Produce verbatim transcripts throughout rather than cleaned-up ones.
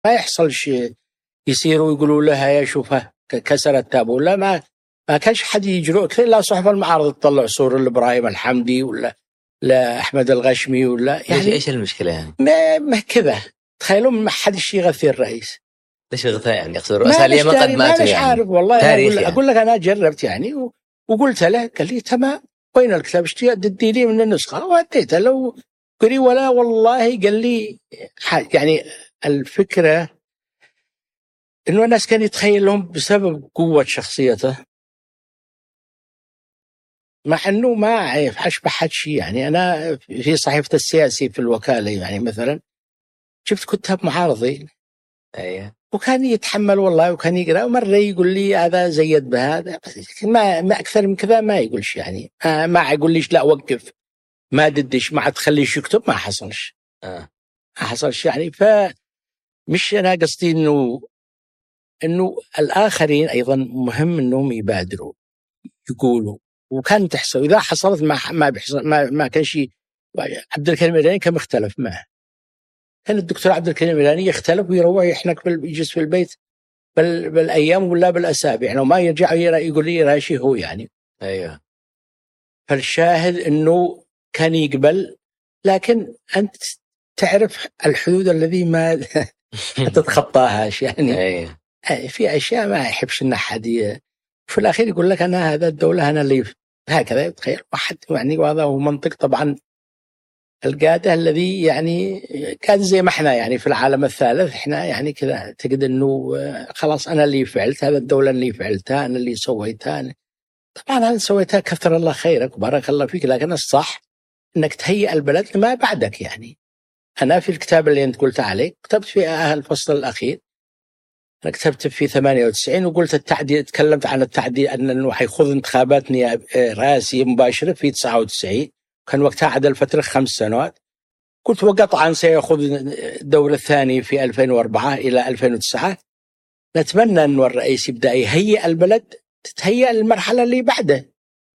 ما يحصل شيء يصيروا يقولوا لها يا شوفها كسرت تابو، لا ما ما كانش حد يجرؤ كثير. لا صحف المعارض تطلع صور لإبراهيم الحمدي ولا لا أحمد الغشمي ولا يعني إيش المشكلة يعني؟ ما, ما كذا تخيلوا ما حد يغثي الرئيس. ليش غثاء يعني؟ يقصد رؤساء اليمن قد ماتوا يعني. عارف والله أنا أقول, يعني. أقول لك أنا جربت يعني وقلت له، قال لي تمام وين الكتاب اشتري تدي لي من النسخة واديته لو قري ولا والله قال لي يعني الفكرة إنه الناس كان يتخيل لهم بسبب قوة شخصيته، مع أنه ما أشبه حد شيء. يعني أنا في صحيفة السياسي في الوكالة يعني مثلا شفت كتاب معارضين أيه. وكان يتحمل والله وكان يقرأ، ومرة يقول لي هذا زيد بهذا، ما ما أكثر من كذا ما يقولش يعني. ما يقول ليش لا وقف ما ددش ما تخليش يكتب، ما حصلش آه. ما حصلش يعني. فمش أنا قصدي إنه إنه الآخرين أيضا مهم إنهم يبادروا يقولوا، وكان تحصل إذا حصلت ما ما بيحصل ما ما كان شيء. عبد الكريم الإيراني كان مختلف معه، كان الدكتور عبد الكريم الإيراني يختلف ويروح يحنك يجلس في البيت بال بالأيام ولا بالأسابيع يعني، وما يرجع يقول لي راشي هو يعني. أيوه. فالشاهد إنه كان يقبل، لكن أنت تعرف الحدود الذي ما تتخطاهاش يعني. أيوه. في أشياء ما يحبش إن أحد في الأخير يقول لك أنا هذا الدولة أنا اللي هكذا. تخيل واحد يعني، وهذا هو منطق طبعا القادة الذي يعني كان زي ما احنا يعني في العالم الثالث احنا يعني كذا تجد انه خلاص انا اللي فعلت هذا الدولة اللي فعلتها انا اللي سويتها. طبعا انا سويتها كثر الله خيرك وبارك الله فيك، لكن الصح انك تهيئ البلد لما بعدك يعني. انا في الكتاب اللي انت قلت عليه كتبت في الفصل الاخير، أنا كتبت في ثمانية وتسعين وقلت التعديل، تكلمت عن التعديل أنه حيخوض انتخابات رئاسية مباشرة في تسعة وتسعين، كان وقتها عدل فترة خمس سنوات. قلت وقطعا سيخوض الدور الثاني في ألفين وأربعة إلى ألفين وتسعة. نتمنى أن الرئيس يبدأ يهيئ البلد تتهيئ المرحلة اللي بعده.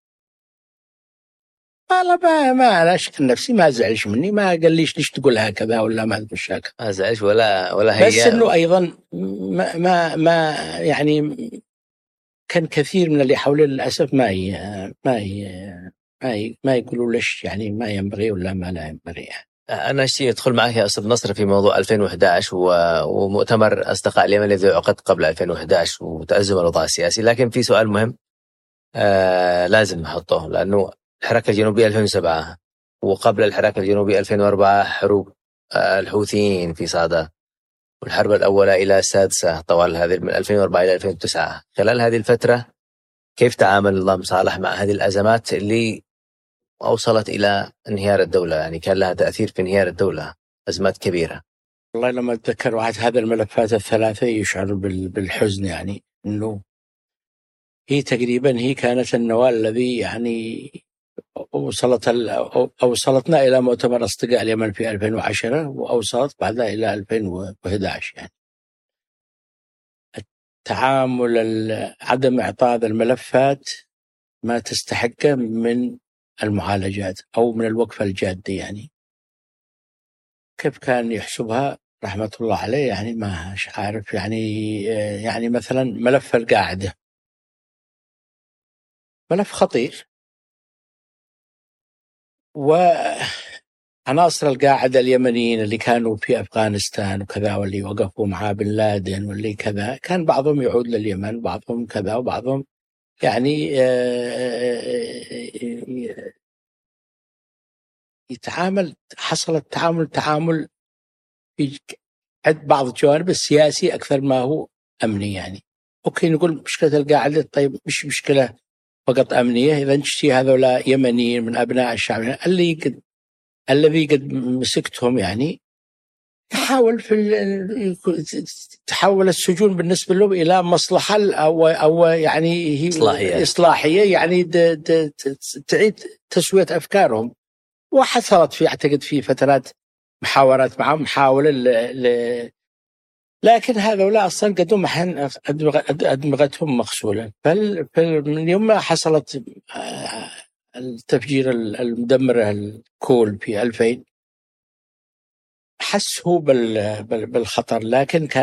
والله ما ما أنا أشكر نفسي ما زعلش مني، ما قال ليش ليش تقول هكذا ولا ما تقول هكذا، ما زعلش ولا ولا هي. بس إنه أيضا ما ما ما يعني كان كثير من اللي حوله للأسف ما ي... ما ي... ما, ي... ما يقولوا ليش يعني ما ينبغي ولا ما لا ينبغي يعني. أنا أشتي أدخل معك يا أستاذ نصر في موضوع ألفين وأحد عشر و... ومؤتمر أصدقاء اليمن الذي عقد قبل ألفين وأحد عشر وتأزم الوضع السياسي، لكن في سؤال مهم آه لازم نحطه، لأنه الحركة الجنوبية ألفين وسبعة وقبل الحركة الجنوبية ألفين وأربعة حروب آه الحوثيين في صعدة، والحرب الأولى إلى السادسة طوال هذه من ألفين وأربعة إلى ألفين وتسعة. خلال هذه الفترة كيف تعامل نظام صالح مع هذه الأزمات اللي أوصلت إلى انهيار الدولة؟ يعني كان لها تأثير في انهيار الدولة، أزمات كبيرة. والله لما أتذكر واحد هذه الملفات الثلاثة يشعر بالحزن يعني، إنه هي تقريبا هي كانت النواة الذي يعني وصلت أوصلتنا إلى مؤتمر أصدقاء اليمن في ألفين وعشرة وأوصلت بعدها إلى ألفين وأحد عشر يعني. تعامل عدم إعطاء هذه الملفات ما تستحقه من المعالجات أو من الوقفة الجادة يعني. كيف كان يحسبها رحمة الله عليه يعني ما عارف يعني. يعني مثلا ملف القاعدة ملف خطير، وعناصر القاعدة اليمنيين اللي كانوا في أفغانستان وكذا واللي وقفوا مع بن لادن واللي كذا، كان بعضهم يعود لليمن بعضهم كذا وبعضهم يعني يتعامل. حصل التعامل تعامل في بعض الجوانب السياسي أكثر ما هو أمني يعني. أوكي نقول مشكلة القاعدة، طيب مش مشكلة فقط أمنية. إذا نشتي هذولا يمنيين من أبناء الشعب اللي قد الذي قد مسكتهم يعني، يحاول في تحول السجون بالنسبة له إلى مصلحة أو أو يعني هي إصلاحية, إصلاحية يعني تعيد تسوية أفكارهم. وحصلت في أعتقد في فترات محاورات معهم محاولة ل... لكن هذولا أصلا قدوا محن أدمغتهم مغسولة. فمن يوم ما حصلت التفجير المدمر الكول في ألفين، حس هو بالخطر، لكن كان